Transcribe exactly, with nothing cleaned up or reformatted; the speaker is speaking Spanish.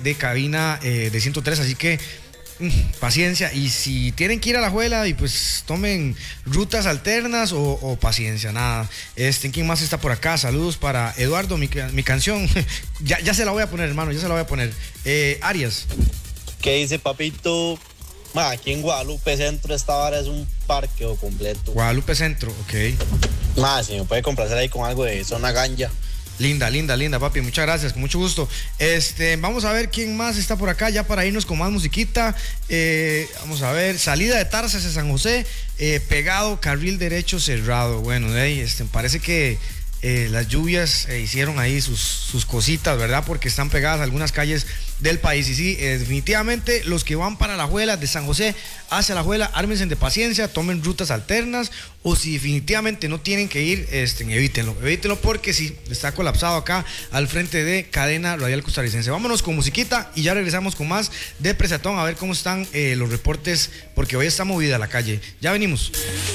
de cabina eh, de ciento tres, así que paciencia, y si tienen que ir a la Juela y pues tomen rutas alternas o, o paciencia, nada. Este, ¿quién más está por acá? Saludos para Eduardo, mi, mi canción, ya, ya se la voy a poner, hermano, ya se la voy a poner. Eh, Arias. ¿Qué dice, papito? Ma, aquí en Guadalupe Centro esta vara es un parqueo completo. Guadalupe Centro, ok. Ma, si me puede complacer ahí con algo de zona ganja. Linda, linda, linda, papi, muchas gracias, con mucho gusto. Este, vamos a ver quién más está por acá, ya para irnos con más musiquita. Eh, vamos a ver, salida de Tarzas de San José, eh, pegado, carril derecho cerrado. Bueno, hey, este, parece que eh, las lluvias eh, hicieron ahí sus, sus cositas, ¿verdad? Porque están pegadas algunas calles del país. Y sí, eh, definitivamente los que van para la Juela de San José hacia la Juela, ármense de paciencia, tomen rutas alternas, o si definitivamente no tienen que ir, este, evítenlo, evítenlo porque sí, está colapsado acá al frente de Cadena Radial Costarricense. Vámonos con musiquita y ya regresamos con más de Presatón, a ver cómo están eh, los reportes, porque hoy está movida la calle. Ya venimos.